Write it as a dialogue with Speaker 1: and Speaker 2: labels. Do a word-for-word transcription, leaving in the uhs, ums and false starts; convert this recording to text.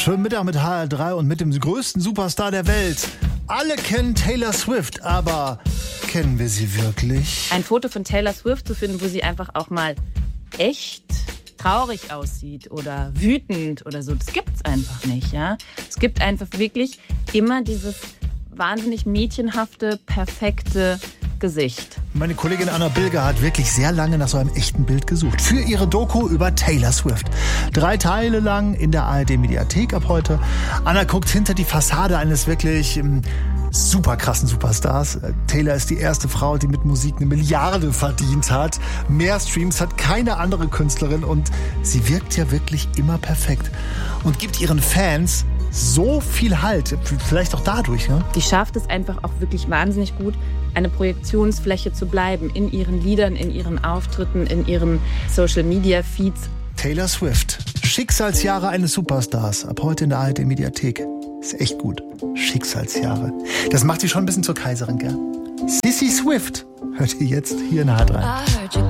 Speaker 1: Schönen Mittag mit H R drei und mit dem größten Superstar der Welt. Alle kennen Taylor Swift, aber kennen wir sie wirklich?
Speaker 2: Ein Foto von Taylor Swift zu finden, wo sie einfach auch mal echt traurig aussieht oder wütend oder so, das gibt's einfach nicht, ja. Es gibt einfach wirklich immer dieses wahnsinnig mädchenhafte, perfekte Gesicht.
Speaker 1: Meine Kollegin Anna Bilger hat wirklich sehr lange nach so einem echten Bild gesucht. Für ihre Doku über Taylor Swift. Drei Teile lang in der A R D-Mediathek ab heute. Anna guckt hinter die Fassade eines wirklich ähm, super krassen Superstars. Taylor ist die erste Frau, die mit Musik eine Milliarde verdient hat. Mehr Streams hat keine andere Künstlerin und sie wirkt ja wirklich immer perfekt. Und gibt ihren Fans so viel Halt. Vielleicht auch dadurch, ne?
Speaker 2: Die schafft es einfach auch wirklich wahnsinnig gut, eine Projektionsfläche zu bleiben in ihren Liedern, in ihren Auftritten, in ihren Social-Media-Feeds.
Speaker 1: Taylor Swift. Schicksalsjahre eines Superstars. Ab heute in der A R D-Mediathek. Ist echt gut. Schicksalsjahre. Das macht sie schon ein bisschen zur Kaiserin, gell? Sissy Swift hört ihr jetzt hier in H R drei.